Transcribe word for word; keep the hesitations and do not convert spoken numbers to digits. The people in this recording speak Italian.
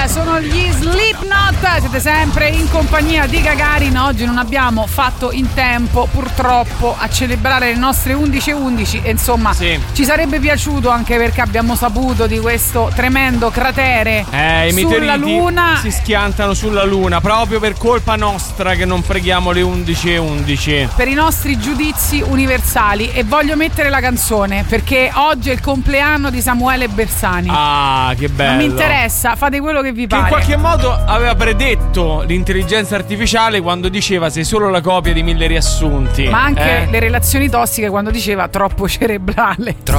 sono gli Slipknot, siete sempre in compagnia di Gagarin. Oggi non abbiamo fatto in tempo purtroppo a celebrare le nostre undici e undici e insomma sì. Ci sarebbe piaciuto, anche perché abbiamo saputo di questo tremendo cratere eh, i sulla Luna. Si schiantano sulla Luna proprio per colpa nostra che non preghiamo le undici e undici, per i nostri giudizi universali. E voglio mettere la canzone perché oggi è il compleanno di Samuele Bersani. Ah, che bello. Non mi interessa, fate quello che vi che pare. In qualche modo aveva predetto l'intelligenza artificiale quando diceva sei solo la copia di mille riassunti. Ma anche eh? le relazioni tossiche quando diceva troppo cerebrale.